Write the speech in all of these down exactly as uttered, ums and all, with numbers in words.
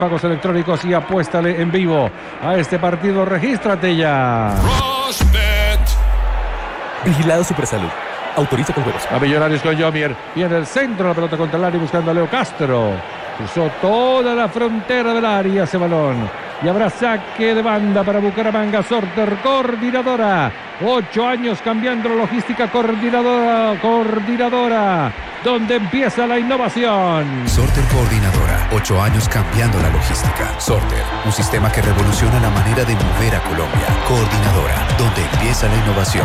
Pagos electrónicos y apuéstale en vivo a este partido. Regístrate ya. Vigilado Supersalud. Autoriza con juegos. A Millonarios con Yomier. Viene el centro, la pelota contra el área buscando a Leo Castro. Cruzó toda la frontera del área ese balón. Y habrá saque de banda para Bucaramanga. Sorter, coordinadora. Ocho años cambiando la logística, coordinadora, coordinadora. Donde empieza la innovación. Sorter Coordinadora. Ocho años cambiando la logística. Sorter, un sistema que revoluciona la manera de mover a Colombia. Coordinadora, donde empieza la innovación.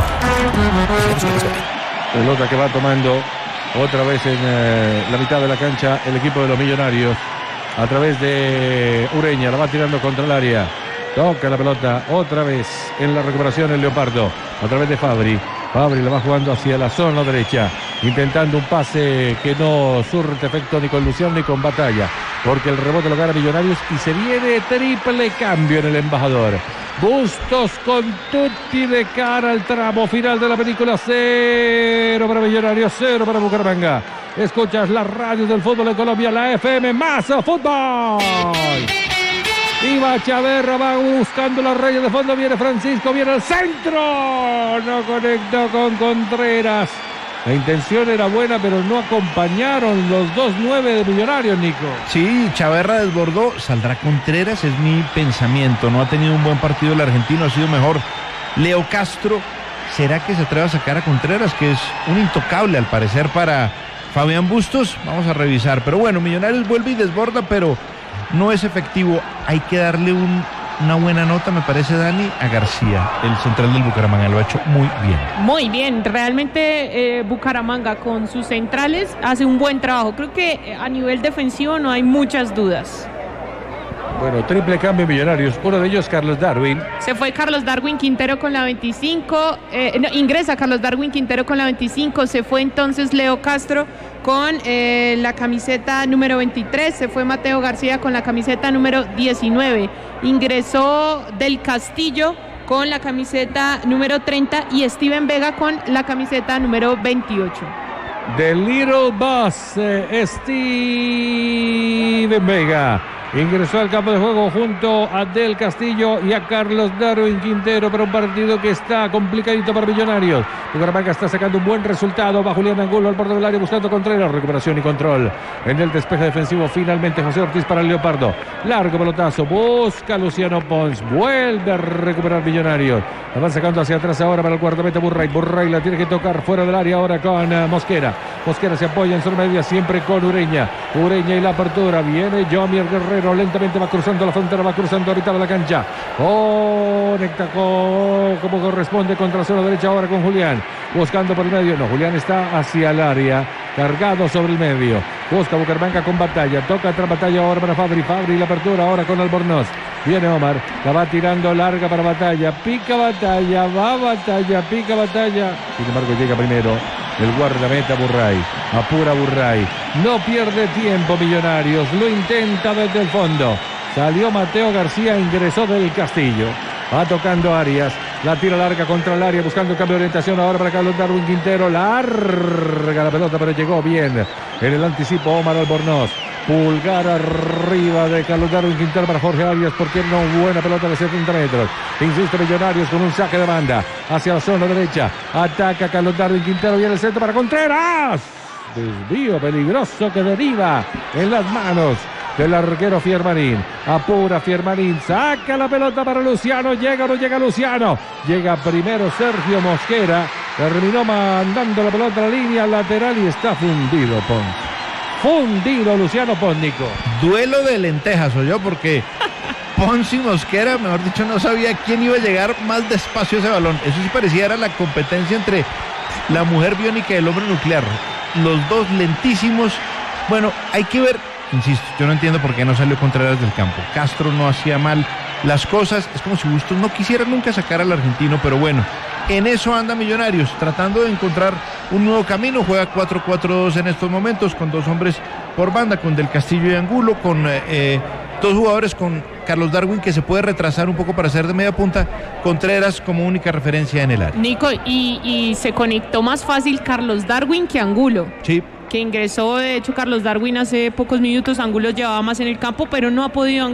Pelota que va tomando otra vez en eh, la mitad de la cancha el equipo de los Millonarios. A través de Ureña, la va tirando contra el área. Toca la pelota otra vez en la recuperación el Leopardo. A través de Fabri. Fabri la va jugando hacia la zona derecha. Intentando un pase que no surte efecto ni con Luciano ni con Batalla. Porque el rebote lo gana Millonarios y se viene triple cambio en el embajador. Bustos con Tutti de cara al tramo final de la película. Cero para Millonarios, cero para Bucaramanga. Escuchas la radio del fútbol de Colombia, la F M más fútbol. Iba Chaverra, va buscando la raya de fondo, viene Francisco, viene al centro. No conectó con Contreras. La intención era buena, pero no acompañaron los dos nueve de Millonarios, Nico. Sí, Chaverra desbordó, saldrá Contreras, es mi pensamiento. No ha tenido un buen partido el argentino, ha sido mejor Leo Castro. ¿Será que se atreve a sacar a Contreras, que es un intocable al parecer para Fabián Bustos? Vamos a revisar. Pero bueno, Millonarios vuelve y desborda, pero no es efectivo. Hay que darle un... una buena nota, me parece, Dani, a García, el central del Bucaramanga. Lo ha hecho muy bien. Muy bien, realmente eh, Bucaramanga con sus centrales hace un buen trabajo. Creo que a nivel defensivo no hay muchas dudas. Bueno, triple cambio Millonarios. Uno de ellos, Carlos Darwin. Se fue Carlos Darwin Quintero con la veinticinco. Eh, no, ingresa Carlos Darwin Quintero con la veinticinco. Se fue entonces Leo Castro con eh, la camiseta número veintitrés. Se fue Mateo García con la camiseta número diecinueve. Ingresó Del Castillo con la camiseta número treinta y Steven Vega con la camiseta número veintiocho. The Little Boss, eh, Steven Vega. Ingresó al campo de juego junto a Del Castillo y a Carlos Darwin Quintero para un partido que está complicadito para Millonarios. Bucaramanga está sacando un buen resultado. Va Julián Angulo al borde del área buscando Contreras. Recuperación y control en el despeje defensivo. Finalmente José Ortiz para el Leopardo. Largo pelotazo. Busca Luciano Pons. Vuelve a recuperar Millonarios. La van sacando hacia atrás ahora para el guardameta Burray. Burray la tiene que tocar fuera del área ahora con uh, Mosquera. Mosquera se apoya en zona media siempre con Ureña. Ureña y la apertura. Viene Yomier Guerrero. Lentamente va cruzando la frontera, va cruzando ahorita de la cancha. Conecta con, como corresponde contra la zona derecha ahora con Julián. Buscando por el medio. No, Julián está hacia el área. Cargado sobre el medio. Busca Bucaramanga con Batalla. Toca tras Batalla ahora para Fabri. Fabri la apertura ahora con Albornoz. Viene Omar. La va tirando larga para Batalla. Pica Batalla. Va Batalla. Pica Batalla. Sin embargo llega primero el guardameta Burray. Apura Burray. No pierde tiempo Millonarios. Lo intenta desde el fondo. Salió Mateo García. Ingresó Del Castillo. Va tocando Arias. La tira larga contra el área. Buscando cambio de orientación ahora para Carlos Darwin Quintero. Larga la pelota pero llegó bien. En el anticipo Omar Albornoz. Pulgar arriba de Carlos Darwin Quintero para Jorge Arias porque no buena pelota de setenta metros. Insiste Millonarios con un saque de banda hacia la zona derecha. Ataca Carlos Darwin Quintero. Viene el centro para Contreras. Desvío peligroso que deriva en las manos del arquero Fiermarín. Apura Fiermarín. Saca la pelota para Luciano. Llega o no llega Luciano. Llega primero Sergio Mosquera. Terminó mandando la pelota a la línea lateral y está fundido Pons. Fundido Luciano Pónnico. Duelo de lentejas, soy yo, porque Pons y Mosquera, mejor dicho, no sabía quién iba a llegar más despacio a ese balón. Eso sí parecía era la competencia entre la mujer biónica y el hombre nuclear. Los dos lentísimos. Bueno, hay que ver, insisto, yo no entiendo por qué no salió Contreras del campo. Castro no hacía mal las cosas. Es como si Bustos no quisiera nunca sacar al argentino, pero bueno, en eso anda Millonarios, tratando de encontrar un nuevo camino. Juega cuatro cuatro dos en estos momentos, con dos hombres por banda, con Del Castillo y Angulo, con eh, dos jugadores, con Carlos Darwin, que se puede retrasar un poco para hacer de media punta, Contreras como única referencia en el área. Nico, y, y se conectó más fácil Carlos Darwin que Angulo. Sí, que ingresó, de hecho, Carlos Darwin hace pocos minutos. Angulo llevaba más en el campo, pero no ha podido